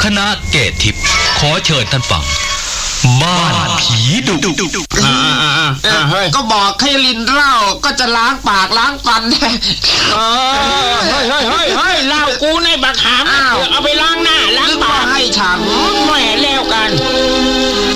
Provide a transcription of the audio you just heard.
ณะเกตทิพย์ขอเชิญท่านฟังบ้านผีดุก็บอกให้ลินเหล้าก็จะล้างปากล้างฟันเฮ้ยเหล้ากูในบักหามเอาไปล้างหน้าล้างปากให้ฉันแหม่แล้วกัน